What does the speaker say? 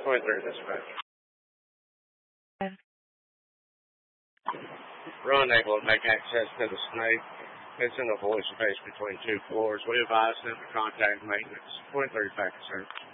23 dispatch. And We're unable to make access to the snake. It's in a void space between two floors. We advise them to contact maintenance. 23 packet, sir.